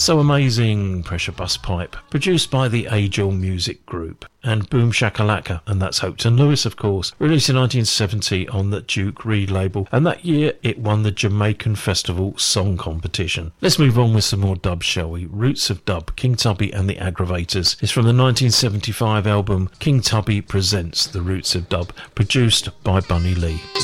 So Amazing, Pressure Bus Pipe, produced by the Angel Music Group, and Boom Shakalaka, and that's Hopton Lewis, of course, released in 1970 on the Duke Reid label, and that year it won the Jamaican Festival Song Competition. Let's move on with some more dub, shall we? Roots of Dub, King Tubby and the Aggravators, is from the 1975 album King Tubby Presents The Roots of Dub, produced by Bunny Lee.